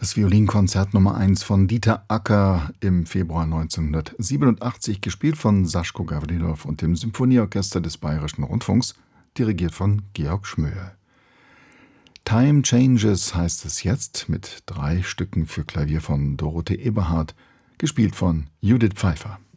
Das Violinkonzert Nummer 1 von Dieter Acker im Februar 1987, gespielt von Saschko Gawrilow und dem Symphonieorchester des Bayerischen Rundfunks, dirigiert von Georg Schmöhe. Time Changes heißt es jetzt, mit 3 Stücken für Klavier von Dorothee Eberhardt, gespielt von Judith Pfeiffer.